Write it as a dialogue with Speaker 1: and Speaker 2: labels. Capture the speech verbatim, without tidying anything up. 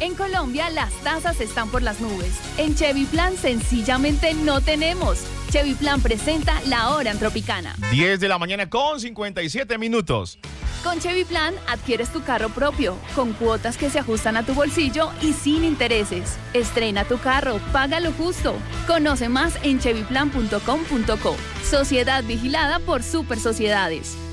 Speaker 1: En Colombia las tasas están por las nubes. En Chevy Plan sencillamente no tenemos. Chevy Plan presenta La Hora en Tropicana.
Speaker 2: diez de la mañana con cincuenta y siete minutos.
Speaker 1: Con Chevy Plan adquieres tu carro propio, con cuotas que se ajustan a tu bolsillo y sin intereses. Estrena tu carro, paga lo justo. Conoce más en chevy plan punto com punto co. Sociedad vigilada por Super Sociedades.